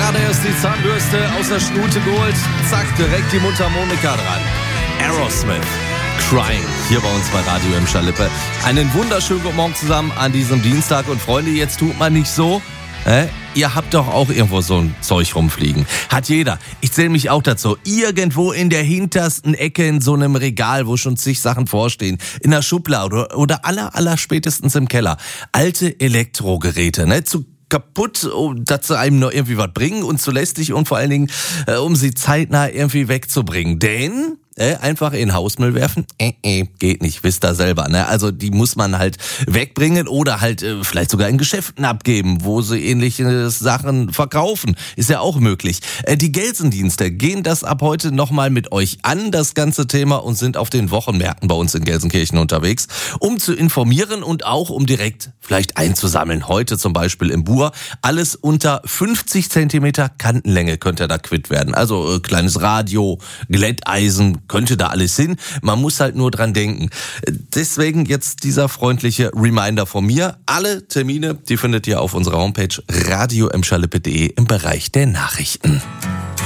Gerade erst die Zahnbürste aus der Schnute geholt. Zack, direkt die Mundharmonika dran. Aerosmith. Crying, hier bei uns bei Radio Emscher Lippe. Einen wunderschönen guten Morgen zusammen an diesem Dienstag. Und Freunde, jetzt tut man nicht so. Ihr habt doch auch irgendwo so ein Zeug rumfliegen. Hat jeder. Ich zähle mich auch dazu. Irgendwo in der hintersten Ecke in so einem Regal, wo schon zig Sachen vorstehen. In der Schublade oder aller spätestens im Keller. Alte Elektrogeräte, zu kaputt, dass sie einem noch irgendwie was bringen und zu lästig und vor allen Dingen, um sie zeitnah irgendwie wegzubringen. Denn einfach in Hausmüll werfen? Geht nicht, wisst ihr selber. Also die muss man halt wegbringen oder halt vielleicht sogar in Geschäften abgeben, wo sie ähnliche Sachen verkaufen. Ist ja auch möglich. Die Gelsendienste gehen das ab heute nochmal mit euch an, das ganze Thema, und sind auf den Wochenmärkten bei uns in Gelsenkirchen unterwegs, um zu informieren und auch um direkt vielleicht einzusammeln. Heute zum Beispiel im Bur. Alles unter 50 Zentimeter Kantenlänge könnt ihr da quitt werden. Also kleines Radio, Glätteisen, könnte da alles hin. Man muss halt nur dran denken. Deswegen jetzt dieser freundliche Reminder von mir. Alle Termine, die findet ihr auf unserer Homepage radioemscherlippe.de im Bereich der Nachrichten.